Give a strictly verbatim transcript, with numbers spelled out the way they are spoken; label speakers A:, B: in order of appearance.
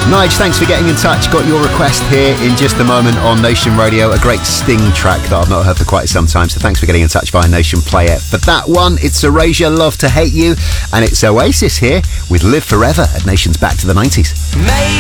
A: Nige, thanks for getting in touch. Got your request here in just a moment on Nation Radio. A great Sting track that I've not heard for quite some time. So thanks for getting in touch via Nation Player. For that one, it's Erasure, Love to Hate You. And it's Oasis here with Live Forever at Nation's Back to the nineties.